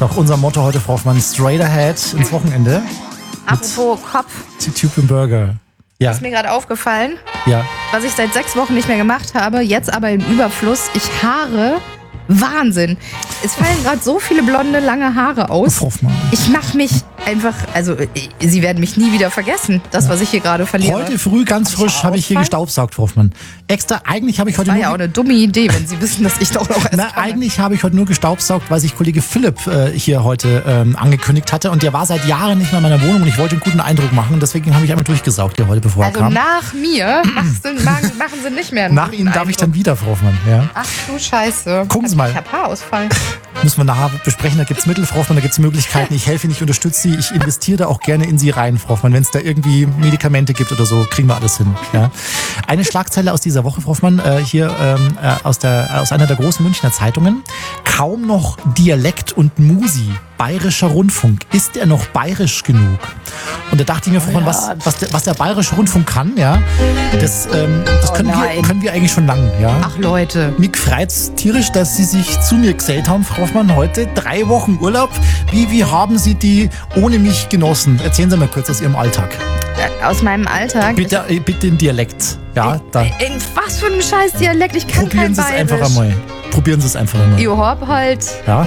Ist auch unser Motto heute, Frau Hoffmann. Straight ahead ins Wochenende. Apropos Kopf. Tube und Burger. Ja. Ist mir gerade aufgefallen, Ja. was ich seit 6 Wochen nicht mehr gemacht habe, jetzt aber im Überfluss. Ich haare Wahnsinn. Es fallen gerade so viele blonde, lange Haare aus. Frau Hoffmann. Ich mache mich einfach, also Sie werden mich nie wieder vergessen, das, was ich hier gerade verliere. Heute früh ganz frisch habe ich hier gestaubsaugt, Frau Hoffmann. Extra, eigentlich habe ich heute War nur... ja auch eine dumme Idee, wenn Sie wissen, dass ich doch noch erst Na, komme. eigentlich habe ich heute nur gestaubsaugt, weil sich Kollege Philipp hier heute angekündigt hatte. Und der war seit Jahren nicht mehr in meiner Wohnung und ich wollte einen guten Eindruck machen. Deswegen habe ich einmal durchgesaugt hier heute, bevor er Also kam. nach mir machen Sie nicht mehr einen Nach guten Ihnen darf ich dann Eindruck. wieder, Frau Hoffmann. Ja. Ach du Scheiße. Gucken Sie mal. Ich habe Haarausfall. Müssen wir nachher besprechen, da gibt es Mittel, Frau Hoffmann, da gibt es Möglichkeiten. Ich helfe Ihnen, ich unterstütze Sie, ich investiere da auch gerne in Sie rein, Frau Hoffmann. Wenn es da irgendwie Medikamente gibt oder so, kriegen wir alles hin. Ja. Eine Schlagzeile aus dieser Woche, Frau Hoffmann, hier aus einer der großen Münchner Zeitungen. Kaum noch Dialekt und Musi. Bayerischer Rundfunk. Ist er noch bayerisch genug? Und da dachte ich mir, Frau Hoffmann, was der Bayerische Rundfunk kann, ja, das können wir eigentlich schon lange. Ja. Ach Leute. Mich freut's tierisch, dass Sie sich zu mir gesellt haben, Frau Hoffmann. Heute 3 Wochen Urlaub. Wie haben Sie die ohne mich genossen? Erzählen Sie mal kurz aus Ihrem Alltag. Aus meinem Alltag. Bitte in Dialekt. Ja, da. In was für ein scheiß Dialekt? Ich kann Probieren kein Sie es Bayerisch. einfach einmal. Probieren Sie es einfach einmal. Ich hab halt Ja,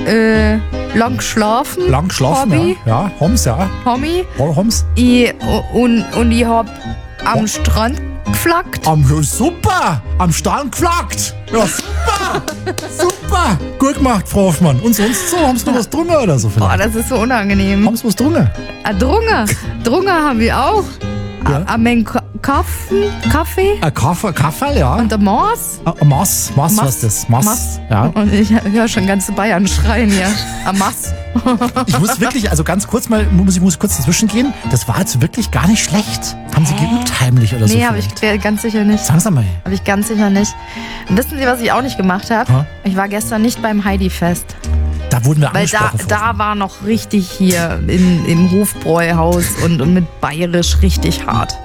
lang geschlafen. lang geschlafen, Hobby. ja. Homs, ja. Homie. Homs. Und ich hab am Strand geflaggt. Super! Am Strand geflaggt! Ja, super! Super! Gut gemacht, Frau Hoffmann. Und sonst so? Haben Sie noch was drungen oder so Boah, vielleicht? das ist so unangenehm. Haben Sie was drungen? Drunge haben wir auch. Ja. Am Kaffee Ein Kaffee, ja. und der Maß. Maß, was ist das? Maß. Ja. Und ich höre schon ganze Bayern schreien hier. Am Maß. Ich muss wirklich, also ganz kurz mal, muss kurz dazwischen gehen. Das war jetzt wirklich gar nicht schlecht. Haben Sie geübt heimlich oder so? Nee, habe ich ganz sicher nicht. Sagen Sie mal. Habe ich ganz sicher nicht. Und wissen Sie, was ich auch nicht gemacht habe? Ha? Ich war gestern nicht beim Heidi-Fest. Da wurden wir Weil angesprochen. da war noch richtig hier im Hofbräuhaus und mit Bayerisch richtig hart.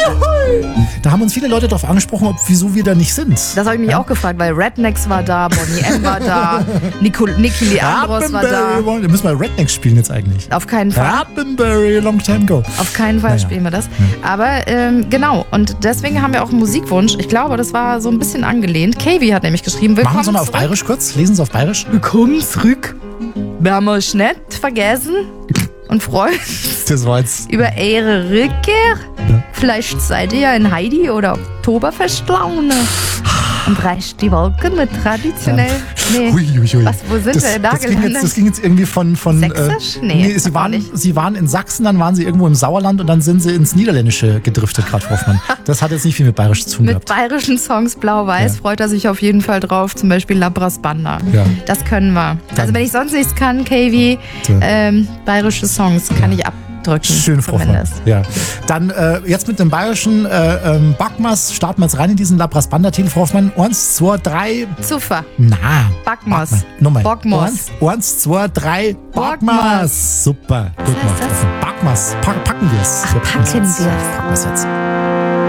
Da haben uns viele Leute darauf angesprochen, wieso wir da nicht sind. Das habe ich mich auch gefragt, weil Rednecks war da, Bonnie M war da, Niki Leandros war da. Da müssen wir Rednecks spielen jetzt eigentlich. Auf keinen Fall. Rappenberry, long time ago. Auf keinen Fall Naja. spielen wir das. Aber genau, und deswegen haben wir auch einen Musikwunsch. Ich glaube, das war so ein bisschen angelehnt. Kavi hat nämlich geschrieben, willkommen Machen Sie mal auf zurück. Bayerisch kurz. Lesen Sie auf Bayerisch. Willkommen zurück. Wir haben euch nicht vergessen und freuen uns Das war jetzt... über eure Rückkehr. Ja. Vielleicht seid ihr ja in Heidi- oder Oktoberfestlaune und reicht die Wolken mit traditionell. Nee. Hui. Wo sind wir da gelandet? Das ging jetzt irgendwie von Sächsisch? Nee, Sie auch waren, nicht. Sie waren in Sachsen, dann waren Sie irgendwo im Sauerland und dann sind Sie ins Niederländische gedriftet, gerade Hoffmann. Das hat jetzt nicht viel mit Bayerisch zu tun Mit gehabt. bayerischen Songs Blau-Weiß Ja. freut er sich auf jeden Fall drauf. Zum Beispiel Labras Banda. Ja. Das können wir. Also wenn ich sonst nichts kann, KV, bayerische Songs kann ich abdrücken. Schön, Frau Hoffmann. zumindest. Ja. Dann jetzt mit dem bayerischen Backmas starten wir jetzt rein in diesen Labras Banda-Titel, Frau Hoffmann. 1, 2, 3. Zuffer. Na. Backmas. Nochmal. Bockmas. 1, 2, 3. Backmas. Super. Gut heißt gemacht. das? Backmas. Packen wir es. Ach, packen wir's. Was jetzt?